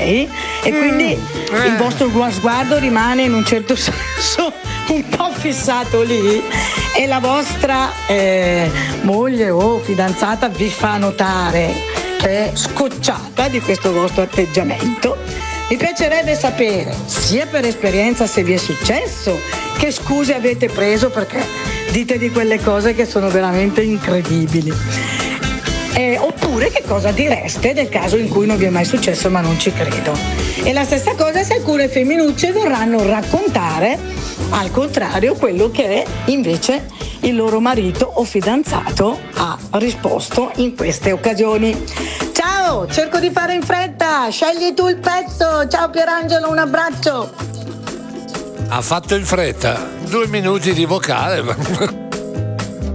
e quindi il vostro sguardo rimane in un certo senso un po' fissato lì e la vostra moglie o fidanzata vi fa notare che è scocciata di questo vostro atteggiamento. Mi piacerebbe sapere, sia per esperienza se vi è successo, che scuse avete preso perché dite di quelle cose che sono veramente incredibili. Oppure che cosa direste nel caso in cui non vi è mai successo ma non ci credo. E la stessa cosa se alcune femminucce vorranno raccontare al contrario quello che invece il loro marito o fidanzato ha risposto in queste occasioni. Ciao, cerco di fare in fretta, scegli tu il pezzo. Ciao Pierangelo, un abbraccio. Ha fatto in fretta, 2 minuti di vocale.